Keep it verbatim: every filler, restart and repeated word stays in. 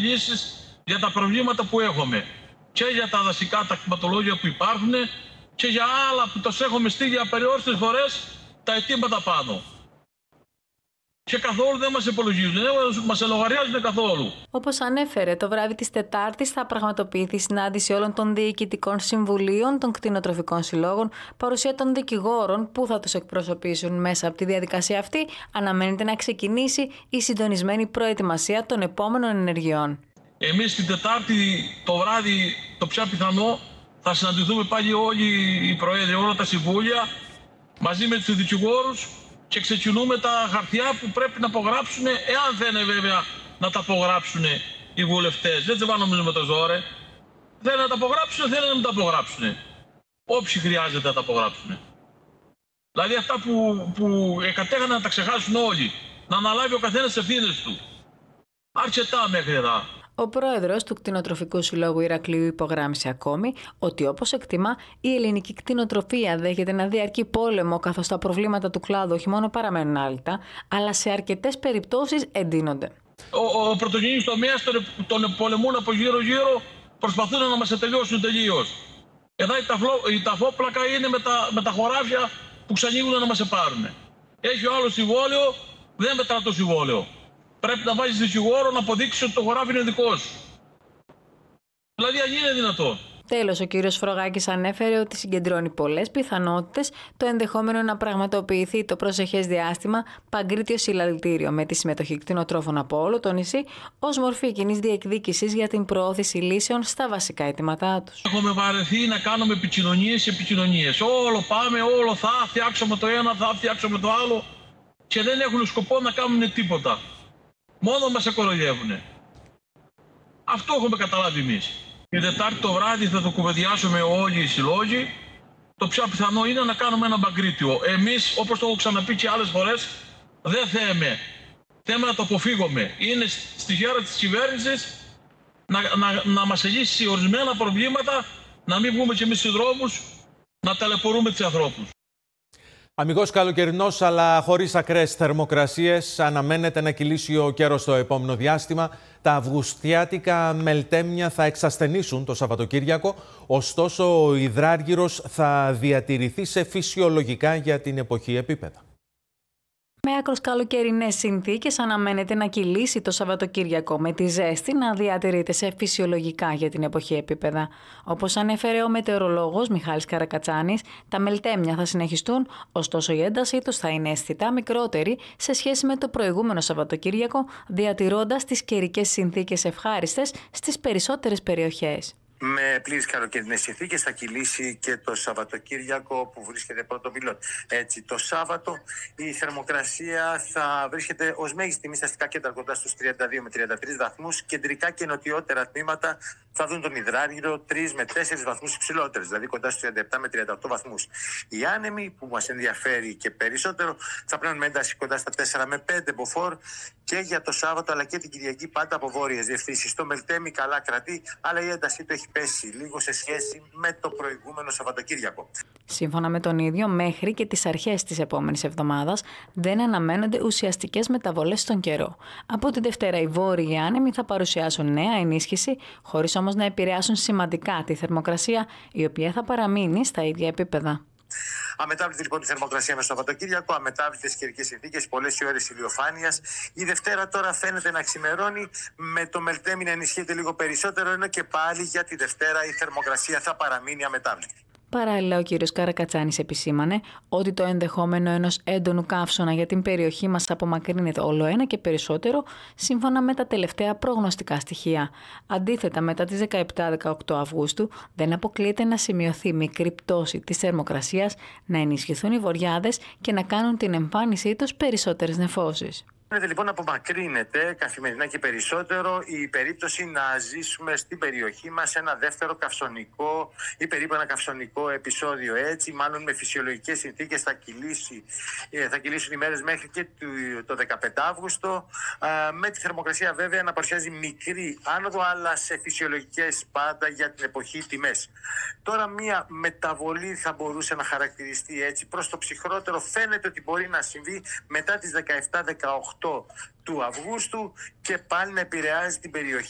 λύσεις για τα προβλήματα που έχουμε. Και για τα δασικά τα κτηματολόγια που υπάρχουν και για άλλα που τους έχουμε στείλει απεριόριστες φορές τα αιτήματα πάνω. Και καθόλου δεν μας υπολογίζουν, δεν μας λογαριάζουν καθόλου. Όπως ανέφερε, το βράδυ της Τετάρτης θα πραγματοποιηθεί συνάντηση όλων των διοικητικών συμβουλίων των κτηνοτροφικών συλλόγων, παρουσία των δικηγόρων που θα τους εκπροσωπήσουν μέσα από τη διαδικασία αυτή. Αναμένεται να ξεκινήσει η συντονισμένη προετοιμασία των επόμενων ενεργειών. Εμείς την Τετάρτη το βράδυ, το πιο πιθανό, θα συναντηθούμε πάλι όλοι οι προέδροι, όλα τα συμβούλια, μαζί με τους δικηγόρους και ξεκινούμε τα χαρτιά που πρέπει να απογράψουν, εάν θέλουν βέβαια να τα απογράψουν οι βουλευτές. Δεν τσεβάνουμε με το ζόρε. Θέλουν να τα απογράψουν, θέλουν να μην τα απογράψουν. Όποιοι χρειάζεται να τα απογράψουν. Δηλαδή αυτά που, που κατέχανε να τα ξεχάσουν όλοι. Να αναλάβει ο καθένας τις ευθύνες του. Αρκετά μέχρι εδώ. Ο πρόεδρος του Κτηνοτροφικού Συλλόγου Ηρακλείου υπογράμμισε ακόμη ότι, όπως εκτιμά, η ελληνική κτηνοτροφία δέχεται να διαρκεί πόλεμο, καθώς τα προβλήματα του κλάδου όχι μόνο παραμένουν άλυτα, αλλά σε αρκετές περιπτώσεις εντείνονται. Ο, ο πρωτογενής τομέας τον, τον πολεμούν από γύρω-γύρω, προσπαθούν να μας τελειώσουν τελείως. Εδώ η, ταφλό, η ταφόπλακα είναι με τα, με τα χωράφια που ξανοίγουν να μας πάρουν. Έχει ο άλλος συμβόλαιο, δεν μετρά το συμβόλαιο. Πρέπει να βάζεις δικηγόρο να αποδείξει ότι το χωράφι είναι δικό σου. Δηλαδή, αν είναι δυνατό. Τέλος, ο κύριος Φρογάκης ανέφερε ότι συγκεντρώνει πολλές πιθανότητες το ενδεχόμενο να πραγματοποιηθεί το προσεχές διάστημα παγκρίτιο συλλαλητήριο με τη συμμετοχή κτηνοτρόφων από όλο το νησί ως μορφή κοινής διεκδίκησης για την προώθηση λύσεων στα βασικά αιτήματά τους. Έχουμε βαρεθεί να κάνουμε επικοινωνίες και επικοινωνίες. Όλο πάμε, όλο θα φτιάξουμε το ένα, θα φτιάξουμε το άλλο και δεν έχουν σκοπό να κάνουν τίποτα. Μόνο μας κοροϊδεύουνε. Αυτό έχουμε καταλάβει εμείς. Την Τετάρτη το βράδυ θα το κουβεντιάσουμε όλοι οι συλλόγοι. Το πιο πιθανό είναι να κάνουμε ένα μπαγκρίτιο. Εμείς, όπως το έχω ξαναπεί και άλλες φορές, δεν θέμε. Θέλουμε να το αποφύγουμε. Είναι στη χέρα της κυβέρνησης να, να, να μας λύσει ορισμένα προβλήματα, να μην βγούμε κι εμείς στους δρόμους, να ταλαιπωρούμε τους ανθρώπους. Αμιγώς καλοκαιρινός, αλλά χωρίς ακραίες θερμοκρασίες, αναμένεται να κυλήσει ο καιρός στο επόμενο διάστημα. Τα αυγουστιάτικα μελτέμια θα εξασθενήσουν το Σαββατοκύριακο, ωστόσο ο υδράργυρος θα διατηρηθεί σε φυσιολογικά για την εποχή επίπεδα. Με άκρως καλοκαιρινές συνθήκες αναμένεται να κυλήσει το Σαββατοκύριακο, με τη ζέστη να διατηρείται σε φυσιολογικά για την εποχή επίπεδα. Όπως ανέφερε ο μετεωρολόγος Μιχάλης Καρακατσάνης, τα μελτέμια θα συνεχιστούν, ωστόσο η έντασή τους θα είναι αισθητά μικρότερη σε σχέση με το προηγούμενο Σαββατοκύριακο, διατηρώντας τις καιρικές συνθήκες ευχάριστες στις περισσότερες περιοχές. Με πλήρες καλοκαιρινές συνθήκες θα κυλήσει και το Σαββατοκύριακο που βρίσκεται πρώτο πυλόν. Έτσι, το Σάββατο η θερμοκρασία θα βρίσκεται ως μέγιστη τιμή στα αστικά κέντρα κοντά στους τριάντα δύο με τριάντα τρεις βαθμούς. Κεντρικά και νοτιότερα τμήματα θα δουν τον υδράργυρο τρεις με τέσσερις βαθμούς υψηλότερες, δηλαδή κοντά στους τριάντα επτά με τριάντα οκτώ βαθμούς. Οι άνεμοι που μας ενδιαφέρει και περισσότερο θα πρέπει με ένταση κοντά στα τέσσερα με πέντε μποφόρ και για το Σάββατο αλλά και την Κυριακή πάντα από βόρειες διευθύνσεις. Το μελτέμι καλά κρατεί, αλλά η έντασή του έχει πέσει λίγο σε σχέση με το προηγούμενο Σαββατοκύριακο. Σύμφωνα με τον ίδιο, μέχρι και τις αρχές της επόμενης εβδομάδας δεν αναμένονται ουσιαστικές μεταβολές στον καιρό. Από τη Δευτέρα οι βόρειοι άνεμοι θα παρουσιάσουν νέα ενίσχυση, χωρίς όμως να επηρεάσουν σημαντικά τη θερμοκρασία, η οποία θα παραμείνει στα ίδια επίπεδα. Αμετάβλητη λοιπόν η θερμοκρασία με στο Σαββατοκύριακο, αμετάβλητες καιρικές συνθήκες, πολλές οι ώρες ηλιοφάνειας. Η Δευτέρα τώρα φαίνεται να ξημερώνει, με το μελτέμι να ενισχύεται λίγο περισσότερο, ενώ και πάλι για τη Δευτέρα η θερμοκρασία θα παραμείνει αμετάβλητη. Παράλληλα, ο κύριος Καρακατσάνης επισήμανε ότι το ενδεχόμενο ενός έντονου καύσωνα για την περιοχή μας απομακρύνεται όλο ένα και περισσότερο, σύμφωνα με τα τελευταία προγνωστικά στοιχεία. Αντίθετα, μετά τις δεκαεπτά με δεκαοκτώ Αυγούστου, δεν αποκλείεται να σημειωθεί μικρή πτώση της θερμοκρασίας, να ενισχυθούν οι βοριάδες και να κάνουν την εμφάνισή τους περισσότερες νεφώσεις. Φαίνεται λοιπόν να απομακρύνεται καθημερινά και περισσότερο η περίπτωση να ζήσουμε στην περιοχή μας ένα δεύτερο καυσονικό ή περίπου ένα καυσονικό επεισόδιο. Έτσι, μάλλον με φυσιολογικές συνθήκες θα, κυλήσει, θα κυλήσουν οι μέρες μέχρι και το δεκαπέντε Αύγουστο, με τη θερμοκρασία βέβαια να παρουσιάζει μικρή άνοδο, αλλά σε φυσιολογικές πάντα για την εποχή τιμές. Τώρα μια μεταβολή θα μπορούσε να χαρακτηριστεί έτσι προς το ψυχρότερο. Φαίνεται ότι μπορεί να συμβεί μετά τις δεκαεπτά με δεκαοκτώ του Αυγούστου και πάλι να επηρεάζει την περιοχή